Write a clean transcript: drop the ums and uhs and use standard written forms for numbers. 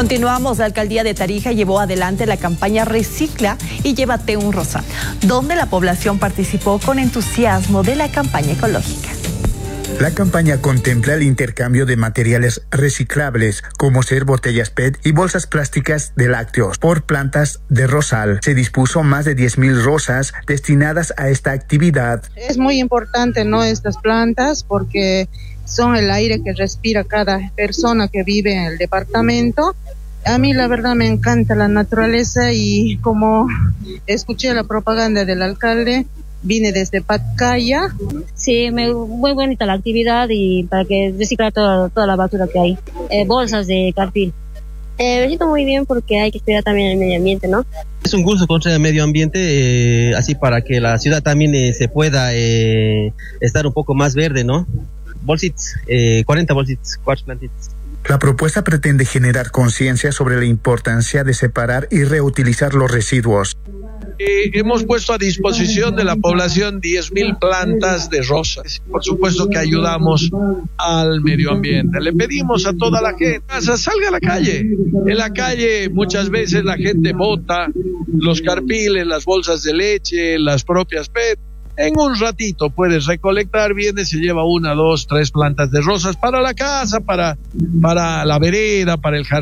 Continuamos. La alcaldía de Tarija llevó adelante la campaña Recicla y Llévate un Rosal, donde la población participó con entusiasmo de la campaña ecológica. La campaña contempla el intercambio de materiales reciclables, como ser botellas PET y bolsas plásticas de lácteos, por plantas de rosal. Se dispuso más de 10,000 rosas destinadas a esta actividad. Es muy importante, ¿no?, estas plantas, porque son el aire que respira cada persona que vive en el departamento. A mí la verdad me encanta la naturaleza y como escuché la propaganda del alcalde, vine desde Patcaya. Sí, muy bonita la actividad y para que reciclar toda la basura que hay. Bolsas de cartón. Me siento muy bien porque hay que cuidar también el medio ambiente, ¿no? Es un gusto contra el medio ambiente, así para que la ciudad también se pueda estar un poco más verde, ¿no? Bolsitas, 40 bolsitas, 4 plantitas. La propuesta pretende generar conciencia sobre la importancia de separar y reutilizar los residuos. Hemos puesto a disposición de la población 10,000 plantas de rosas. Por supuesto que ayudamos al medio ambiente. Le pedimos a toda la gente, salga a la calle. En la calle muchas veces la gente bota los carpiles, las bolsas de leche, las propias PET. En un ratito puedes recolectar, viene, se lleva 1, 2, 3 plantas de rosas para la casa, para la vereda, para el jardín.